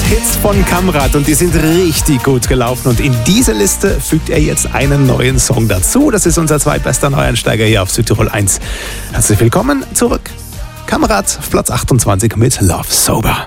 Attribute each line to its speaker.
Speaker 1: Hits von Kamrat und die sind richtig gut gelaufen. Und in diese Liste fügt er jetzt einen neuen Song dazu. Das ist unser zweitbester Neueinsteiger hier auf Südtirol 1. Herzlich willkommen zurück. Kamrat auf Platz 28 mit Love Sober.